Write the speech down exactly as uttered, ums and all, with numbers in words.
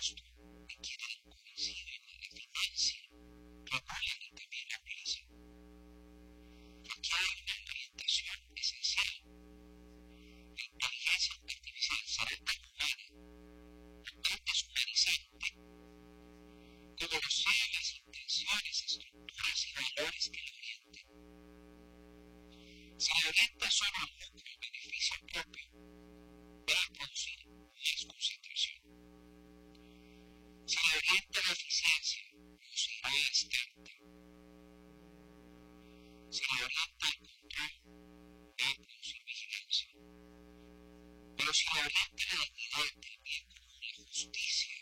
costo que quieren coinciden en la financia, regulan también la población. Aquí hay una orientación esencial. La inteligencia artificial será tan humana, tan deshumanizante, como lo sean las intenciones, estructuras y valores que la orienten. Si la orienta solo al lucro y beneficio propio, va a producir más concentración. Si la orienta a la eficiencia, producirá estándar. Si la orienta al control, va a producir vigilancia. Pero si la orienta a la dignidad, el bien común, la justicia,